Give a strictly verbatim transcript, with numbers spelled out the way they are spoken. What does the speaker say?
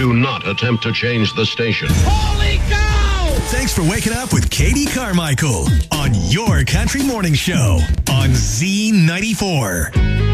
Do not attempt to change the station. Holy cow! Thanks for waking up with Katie Carmichael on your country morning show on Z ninety-four.